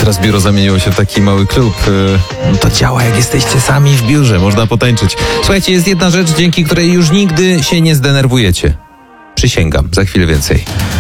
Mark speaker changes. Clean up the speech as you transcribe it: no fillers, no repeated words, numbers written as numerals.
Speaker 1: teraz biuro zamieniło się w taki mały klub. To działa, jak jesteście sami w biurze, można potańczyć. Słuchajcie, jest jedna rzecz, dzięki której już nigdy się nie zdenerwujecie. Przysięgam, za chwilę więcej.